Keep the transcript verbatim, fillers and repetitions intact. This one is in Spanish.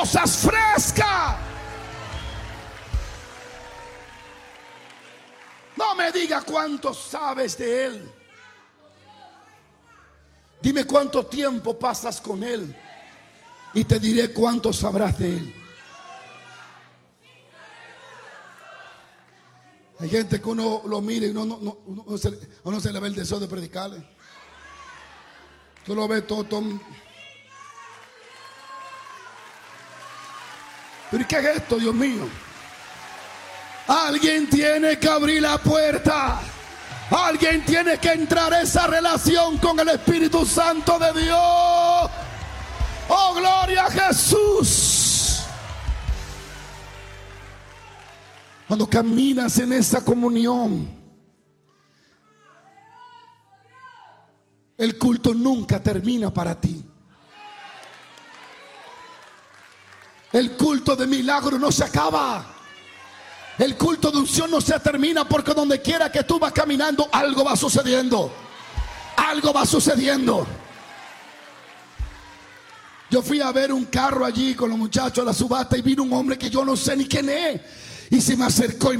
cosas frescas. No me diga cuánto sabes de Él. Dime cuánto tiempo pasas con Él y te diré cuánto sabrás de Él. Hay gente que uno lo mira y uno, no, no, uno, uno, se, uno se le ve el deseo de predicarle. Tú lo ves todo, todo. ¿Pero qué es esto, Dios mío? Alguien tiene que abrir la puerta. Alguien tiene que entrar a esa relación con el Espíritu Santo de Dios. Oh, gloria a Jesús. Cuando caminas en esa comunión, el culto nunca termina para ti. El culto de milagro no se acaba. El culto de unción no se termina, porque donde quiera que tú vas caminando, algo va sucediendo. Algo va sucediendo. Yo fui a ver un carro allí con los muchachos a la subasta y vino un hombre que yo no sé ni quién es. Y se me acercó y